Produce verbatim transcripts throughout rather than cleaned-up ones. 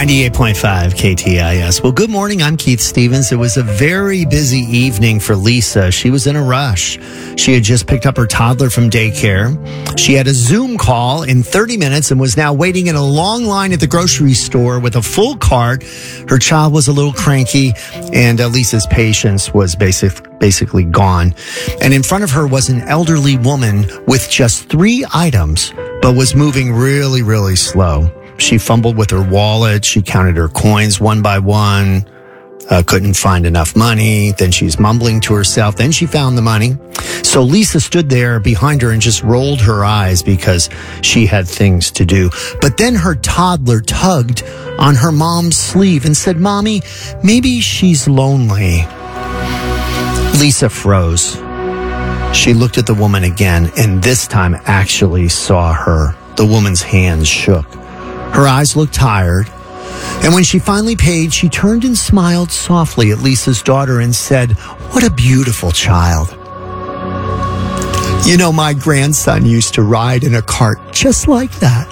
ninety-eight point five K T I S. Well, good morning. I'm Keith Stevens. It was a very busy evening for Lisa. She was in a rush. She had just picked up her toddler from daycare. She had a Zoom call in thirty minutes and was now waiting in a long line at the grocery store with a full cart. Her child was a little cranky, and uh, Lisa's patience was basic, basically gone. And in front of her was an elderly woman with just three items, but was moving really, really slow. She fumbled with her wallet. She counted her coins one by one, uh, couldn't find enough money. Then she's mumbling to herself. Then she found the money. So Lisa stood there behind her and just rolled her eyes because she had things to do. But then her toddler tugged on her mom's sleeve and said, "Mommy, maybe she's lonely." Lisa froze. She looked at the woman again and this time actually saw her. The woman's hands shook. Her eyes looked tired. And when she finally paid, she turned and smiled softly at Lisa's daughter and said, "What a beautiful child. You know, my grandson used to ride in a cart just like that."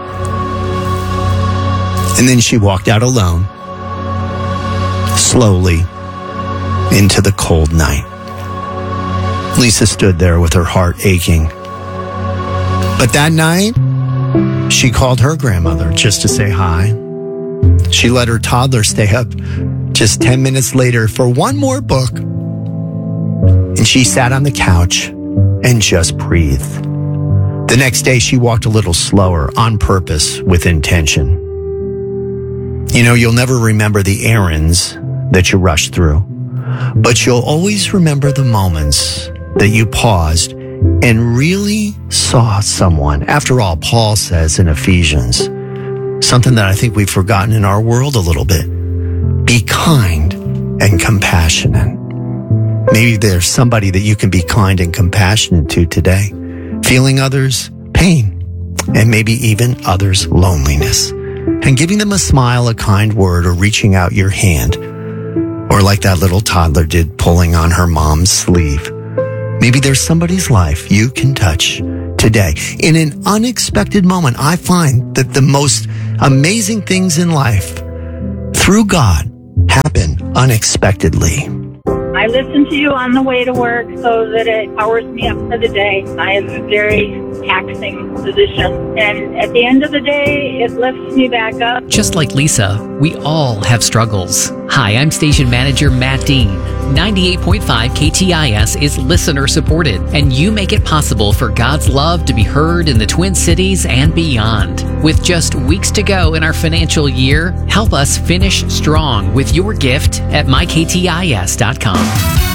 And then she walked out alone, slowly, into the cold night. Lisa stood there with her heart aching. But that night, she called her grandmother just to say hi. She let her toddler stay up just ten minutes later for one more book. And she sat on the couch and just breathed. The next day, she walked a little slower on purpose with intention. You know, you'll never remember the errands that you rushed through, but you'll always remember the moments that you paused and really saw someone. After all, Paul says in Ephesians, something that I think we've forgotten in our world a little bit: be kind and compassionate. Maybe there's somebody that you can be kind and compassionate to today, feeling others' pain and maybe even others' loneliness, and giving them a smile, a kind word, or reaching out your hand, or like that little toddler did, pulling on her mom's sleeve. Maybe there's somebody's life you can touch today. In an unexpected moment, I find that the most amazing things in life, through God, happen unexpectedly. I listen to you on the way to work so that it powers me up for the day. I have a very taxing position, and at the end of the day, it lifts me back up. Just like Lisa, we all have struggles. Hi, I'm station manager Matt Dean. ninety-eight point five K T I S is listener supported, and you make it possible for God's love to be heard in the Twin Cities and beyond. With just weeks to go in our financial year, help us finish strong with your gift at my K T I S dot com.